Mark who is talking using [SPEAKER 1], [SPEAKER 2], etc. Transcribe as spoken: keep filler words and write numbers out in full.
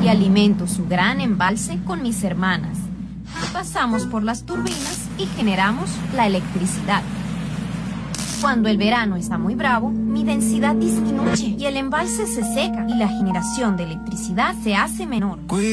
[SPEAKER 1] y alimento su gran embalse con mis hermanas. Pasamos por las turbinas y generamos la electricidad. Cuando el verano está muy bravo, mi densidad disminuye y el embalse se seca y la generación de electricidad se hace menor.